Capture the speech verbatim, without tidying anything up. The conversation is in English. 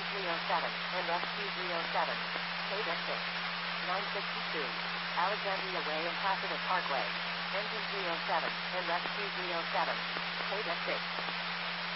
three oh seven, and S Q three oh seven. Data six. nine sixty-two. Alexandria Way and Placidus Parkway. Engine three oh seven, and S Q three oh seven. Data six.